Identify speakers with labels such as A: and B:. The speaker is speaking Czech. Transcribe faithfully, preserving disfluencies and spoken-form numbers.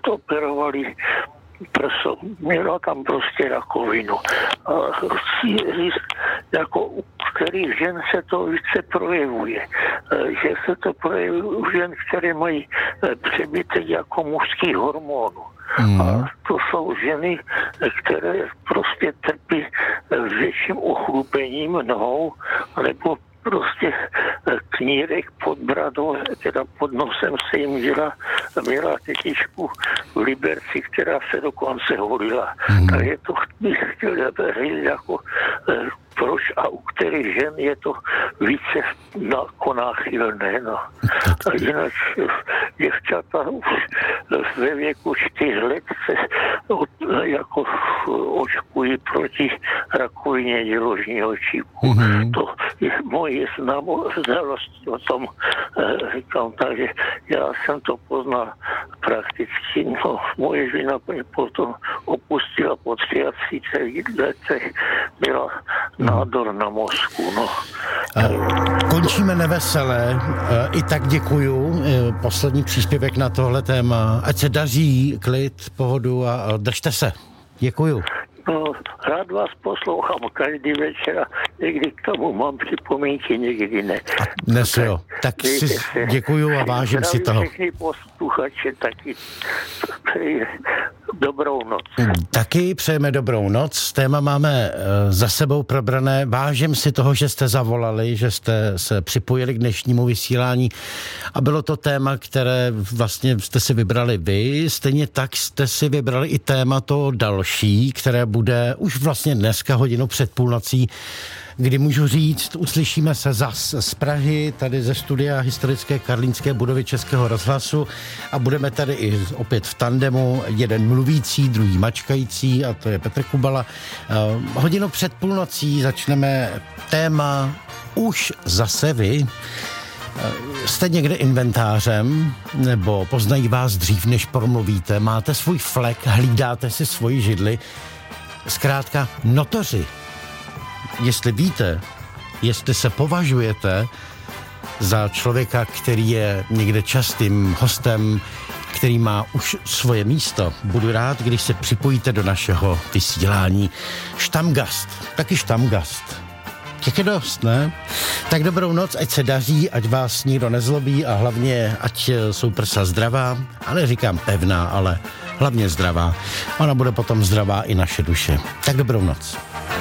A: operovali prso, měla tam prostě rakovinu. A jako u kterých žen se to více projevuje. Že se to projevuje u žen, které mají přebytek jako mužských hormonů. Mm. A to jsou ženy, které prostě trpí větším ochlupením nohou, nebo prostě knírek pod bradou, teda pod nosem se jim dělá, měla tetičku v Liberci, která se dokonce holila. Mm. Takže to bych chtěl říct jako proč a u kterých žen je to více náchylné. No. A jinak děvčata už ve věku čtyř let se od, jako očkují proti rakovině děložního čípku. Mm-hmm. To je moje znalost o tom říkám, takže já jsem to poznal prakticky. No, moje žena mě potom opustila po třiceti letech, byla nádor na mozku, no.
B: Končíme neveselé. I tak děkuju. Poslední příspěvek na tohle téma. Ať se daří, klid, pohodu a držte se. Děkuju.
A: No, rád vás poslouchám každý večer a někdy k tomu mám připomínky, někdy ne.
B: A dnes tak, jo. Tak si se. Děkuju a vážím si toho.
A: Všichni posluchači taky přeji dobrou noc.
B: Taky přejeme dobrou noc. Téma máme za sebou probrané. Vážím si toho, že jste zavolali, že jste se připojili k dnešnímu vysílání a bylo to téma, které vlastně jste si vybrali vy. Stejně tak jste si vybrali i téma to další, které bude už vlastně dneska hodinu před půlnocí, kdy můžu říct, uslyšíme se zas z Prahy, tady ze studia historické karlínské budovy Českého rozhlasu a budeme tady i opět v tandemu, jeden mluvící, druhý mačkající a to je Petr Kubala. Uh, hodinu před půlnocí začneme téma Už zase vy. Jste někde inventářem, nebo poznají vás dřív, než promluvíte, máte svůj flek, hlídáte si svoji židli. Zkrátka notoři. Jestli víte, jestli se považujete za člověka, který je někde častým hostem, který má už svoje místo, budu rád, když se připojíte do našeho vysílání. Štamgast, taky štamgast. Těch je dost, ne? Tak dobrou noc, ať se daří, ať vás nikdo nezlobí a hlavně, ať jsou prsa zdravá, ale říkám pevná, ale hlavně zdravá. Ona bude potom zdravá i naše duše. Tak dobrou noc.